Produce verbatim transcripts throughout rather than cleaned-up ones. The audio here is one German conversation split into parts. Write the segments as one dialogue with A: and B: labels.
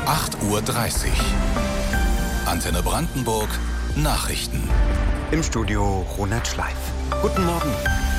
A: acht Uhr dreißig. Antenne Brandenburg, Nachrichten.
B: Im Studio Ronald Schleif. Guten Morgen.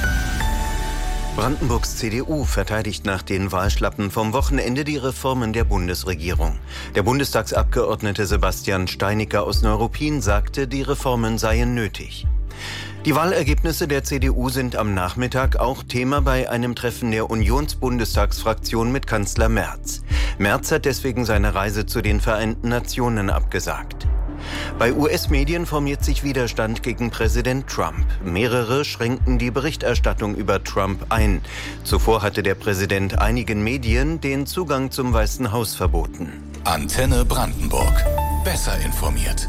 B: Brandenburgs C D U verteidigt nach den Wahlschlappen vom Wochenende die Reformen der Bundesregierung. Der Bundestagsabgeordnete Sebastian Steinicker aus Neuruppin sagte, die Reformen seien nötig. Die Wahlergebnisse der C D U sind am Nachmittag auch Thema bei einem Treffen der Unionsbundestagsfraktion mit Kanzler Merz. Merz hat deswegen seine Reise zu den Vereinten Nationen abgesagt. Bei U S-Medien formiert sich Widerstand gegen Präsident Trump. Mehrere schränken die Berichterstattung über Trump ein. Zuvor hatte der Präsident einigen Medien den Zugang zum Weißen Haus verboten.
A: Antenne Brandenburg. Besser informiert.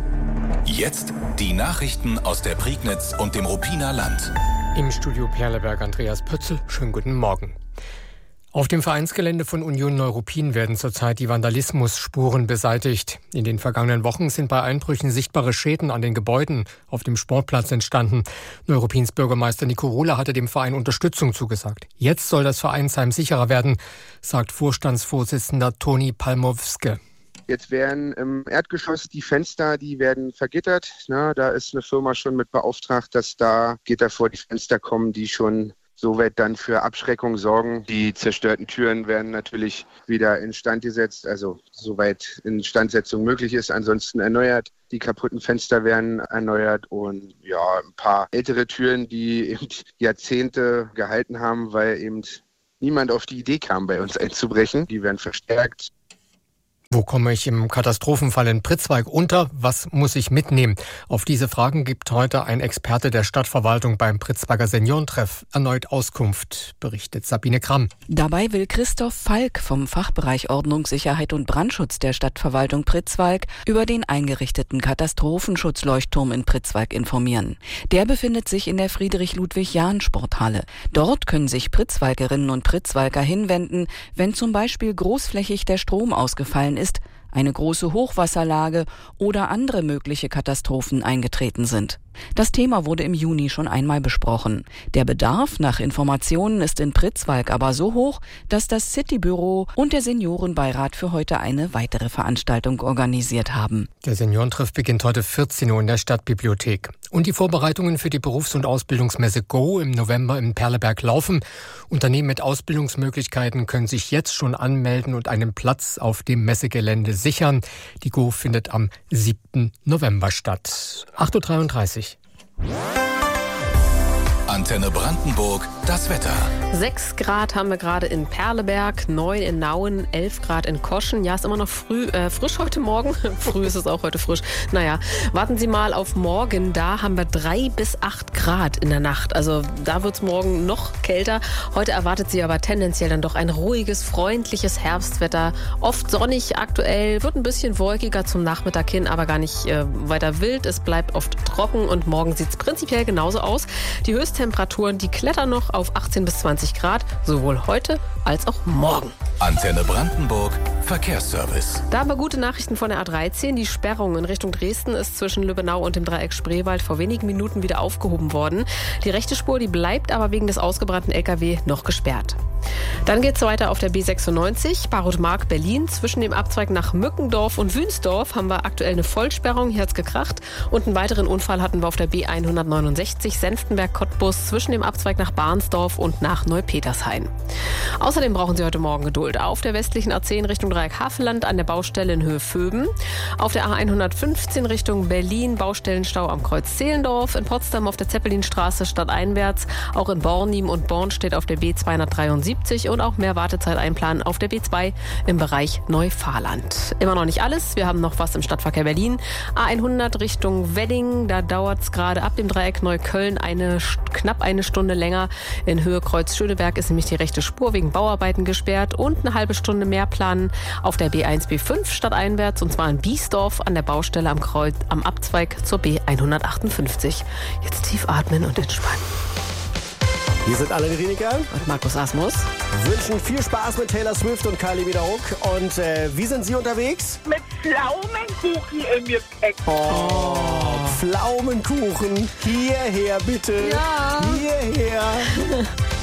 A: Jetzt die Nachrichten aus der Prignitz und dem Ruppiner Land.
C: Im Studio Perleberg Andreas Pötzl. Schönen guten Morgen. Auf dem Vereinsgelände von Union Neuruppin werden zurzeit die Vandalismusspuren beseitigt. In den vergangenen Wochen sind bei Einbrüchen sichtbare Schäden an den Gebäuden auf dem Sportplatz entstanden. Neuruppins Bürgermeister Nico Rohler hatte dem Verein Unterstützung zugesagt. Jetzt soll das Vereinsheim sicherer werden, sagt Vorstandsvorsitzender Toni Palmowske.
D: Jetzt werden im Erdgeschoss die Fenster, die werden vergittert. Na, da ist eine Firma schon mit beauftragt, dass da Gitter vor die Fenster kommen, die schon soweit dann für Abschreckung sorgen. Die zerstörten Türen werden natürlich wieder instand gesetzt, also soweit Instandsetzung möglich ist, ansonsten erneuert. Die kaputten Fenster werden erneuert und ja, ein paar ältere Türen, die eben Jahrzehnte gehalten haben, weil eben niemand auf die Idee kam, bei uns einzubrechen. Die werden verstärkt.
C: Wo komme ich im Katastrophenfall in Pritzwalk unter? Was muss ich mitnehmen? Auf diese Fragen gibt heute ein Experte der Stadtverwaltung beim Pritzwalker Seniorentreff erneut Auskunft, berichtet Sabine Kramm.
E: Dabei will Christoph Falk vom Fachbereich Ordnung, Sicherheit und Brandschutz der Stadtverwaltung Pritzwalk über den eingerichteten Katastrophenschutzleuchtturm in Pritzwalk informieren. Der befindet sich in der Friedrich-Ludwig-Jahn-Sporthalle. Dort können sich Pritzwalkerinnen und Pritzwalker hinwenden, wenn zum Beispiel großflächig der Strom ausgefallen ist, eine große Hochwasserlage oder andere mögliche Katastrophen eingetreten sind. Das Thema wurde im Juni schon einmal besprochen. Der Bedarf nach Informationen ist in Pritzwalk aber so hoch, dass das Citybüro und der Seniorenbeirat für heute eine weitere Veranstaltung organisiert haben.
C: Der Seniorentreff beginnt heute vierzehn Uhr in der Stadtbibliothek. Und die Vorbereitungen für die Berufs- und Ausbildungsmesse Go im November im Perleberg laufen. Unternehmen mit Ausbildungsmöglichkeiten können sich jetzt schon anmelden und einen Platz auf dem Messegelände sichern. Die Go findet am siebten November statt. acht Uhr dreiunddreißig.
A: Antenne Brandenburg, das Wetter.
F: sechs Grad haben wir gerade in Perleberg, neun in Nauen, elf Grad in Koschen. Ja, ist immer noch früh, äh, frisch heute Morgen. Früh ist es auch heute frisch. Naja, warten Sie mal auf morgen. Da haben wir drei bis acht Grad in der Nacht. Also da wird es morgen noch kälter. Heute erwartet Sie aber tendenziell dann doch ein ruhiges, freundliches Herbstwetter. Oft sonnig aktuell, wird ein bisschen wolkiger zum Nachmittag hin, aber gar nicht äh, weiter wild. Es bleibt oft trocken und morgen sieht es prinzipiell genauso aus. Die Höchsttemperaturen, die klettern noch auf achtzehn bis zwanzig Grad, sowohl heute als auch morgen.
A: Antenne Brandenburg, Verkehrsservice.
F: Da haben wir gute Nachrichten von der A dreizehn. Die Sperrung in Richtung Dresden ist zwischen Lübbenau und dem Dreieck Spreewald vor wenigen Minuten wieder aufgehoben worden. Die rechte Spur, die bleibt aber wegen des ausgebrannten L K W noch gesperrt. Dann geht es weiter auf der B sechsundneunzig, Barotmark, Berlin. Zwischen dem Abzweig nach Mückendorf und Wünsdorf haben wir aktuell eine Vollsperrung. Hier hat es gekracht. Und einen weiteren Unfall hatten wir auf der B hundertneunundsechzig, Senftenberg-Cottbus, zwischen dem Abzweig nach Barnsdorf und nach Neupetershain. Außerdem brauchen Sie heute Morgen Geduld auf der westlichen A zehn Richtung Dreieck-Havelland an der Baustelle in Höhe Föben. Auf der A hundertfünfzehn Richtung Berlin, Baustellenstau am Kreuz Zehlendorf. In Potsdam auf der Zeppelinstraße stadteinwärts. Auch in Bornim und Born steht auf der B zweihundertdreiundsiebzig und auch mehr Wartezeit einplanen auf der B zwei im Bereich Neufahrland. Immer noch nicht alles. Wir haben noch was im Stadtverkehr Berlin. A hundert Richtung Wedding. Da dauert es gerade ab dem Dreieck Neukölln eine, knapp eine Stunde länger. In Höhe Kreuz Schöneberg ist nämlich die rechte Spur wegen Bauarbeiten gesperrt und eine halbe Stunde mehr planen auf der B eins B fünf stadteinwärts und zwar in Biesdorf an der Baustelle am Kreuz am Abzweig zur B hundertachtundfünfzig. Jetzt tief atmen und entspannen.
G: Wir sind alle Riniker
F: und Markus Asmus.
G: Wünschen viel Spaß mit Taylor Swift und Kylie Minogue. Und äh, wie sind Sie unterwegs?
H: Mit Pflaumenkuchen im Gepäck.
G: Oh, Pflaumenkuchen. Hierher bitte.
F: Ja.
G: Hierher.